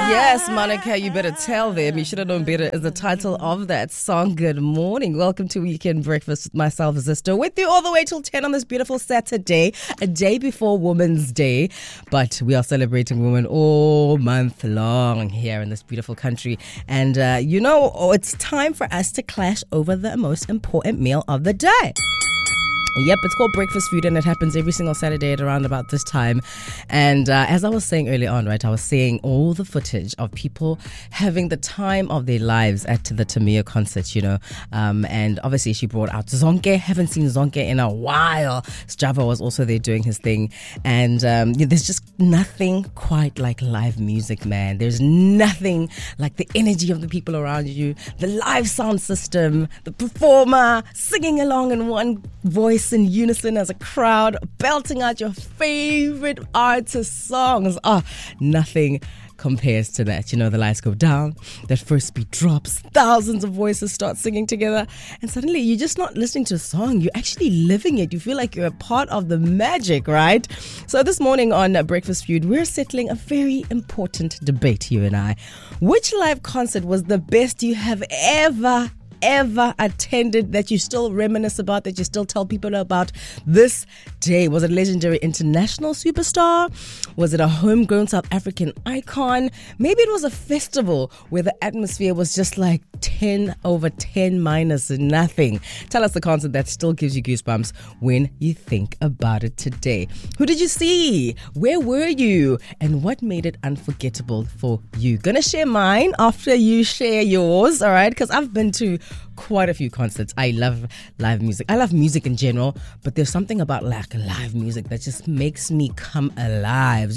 Yes, Monica, you better tell them. You should have known better is the title of that song. Good morning. Welcome to Weekend Breakfast with myself, Zisto, with you all the way till 10 on this beautiful Saturday, a day before Women's Day. But we are celebrating women all month long here in this beautiful country. And, it's time for us to clash over the most important meal of the day. Yep, it's called Breakfast Food, and it happens every single Saturday at around about this time. And as I was saying earlier on, right, I was seeing all the footage of people having the time of their lives at the Tamia concert, and obviously she brought out Zonke. Haven't seen Zonke in a while. Sjava was also there doing his thing. And there's just nothing quite like live music, man. There's nothing like the energy of the people around you, the live sound system, the performer singing along in one voice in unison as a crowd, belting out your favorite artist songs. Nothing compares to that. The lights go down, that first beat drops, thousands of voices start singing together, and suddenly you're just not listening to a song, you're actually living it. You feel like you're a part of the magic, right? So this morning on Breakfast Feud, we're settling a very important debate, you and I. Which live concert was the best you have ever attended, that you still reminisce about, that you still tell people about this day? Was it a legendary international superstar? Was it a homegrown South African icon? Maybe it was a festival where the atmosphere was just like 10 over 10 minus nothing. Tell us the concert that still gives you goosebumps when you think about it today. Who did you see? Where were you? And what made it unforgettable for you? Gonna share mine after you share yours, all right? Because I've been to quite a few concerts. I love live music. I love music in general, but there's something about like live music that just makes me come alive.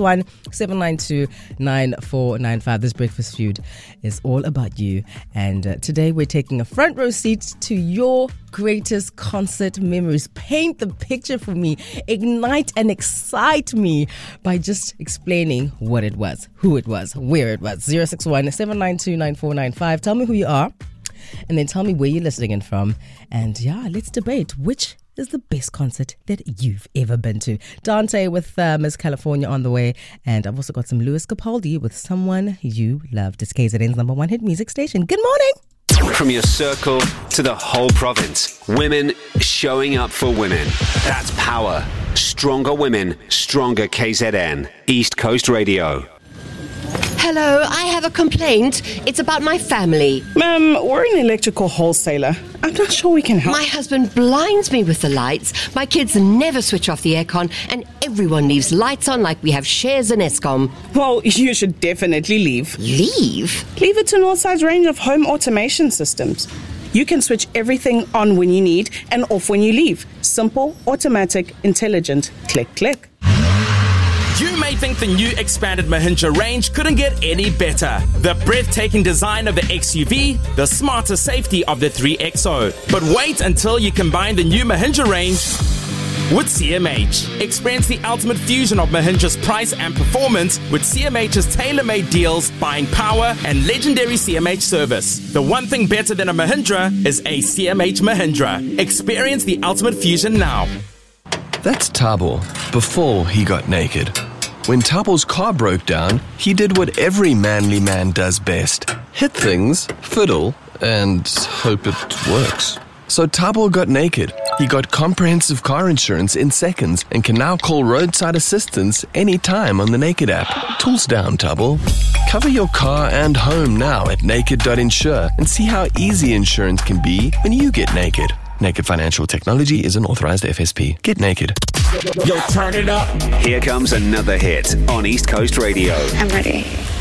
061-792-9495. This Breakfast Feud is all about you. And today we're taking a front row seat to your greatest concert memories. Paint the picture for me. Ignite and excite me by just explaining what it was, who it was, where it was. 061-792-9495. Tell me who you are, and then tell me where you're listening in from. And let's debate which is the best concert that you've ever been to. Dante with Miss California on the way. And I've also got some Lewis Capaldi with Someone You Loved. It's KZN's number one hit music station. Good morning. From your circle to the whole province, women showing up for women. That's power. Stronger women, stronger KZN. East Coast Radio. Hello, I have a complaint. It's about my family. Ma'am, we're an electrical wholesaler. I'm not sure we can help. My husband blinds me with the lights. My kids never switch off the aircon, and everyone leaves lights on like we have shares in Eskom. Well, you should definitely leave. Leave? Leave it to Northside's range of home automation systems. You can switch everything on when you need and off when you leave. Simple, automatic, intelligent. Click, click. You may think the new expanded Mahindra range couldn't get any better. The breathtaking design of the XUV, the smarter safety of the 3XO. But wait until you combine the new Mahindra range with CMH. Experience the ultimate fusion of Mahindra's price and performance with CMH's tailor-made deals, buying power, and legendary CMH service. The one thing better than a Mahindra is a CMH Mahindra. Experience the ultimate fusion now. That's Thabo before he got naked. When Thabo's car broke down, he did what every manly man does best. Hit things, fiddle, and hope it works. So Thabo got naked. He got comprehensive car insurance in seconds and can now call roadside assistance anytime on the Naked app. Tools down, Thabo. Cover your car and home now at naked.insure and see how easy insurance can be when you get naked. Naked Financial Technology is an authorized FSP. Get naked. Yo, turn it up. Here comes another hit on East Coast Radio. I'm ready.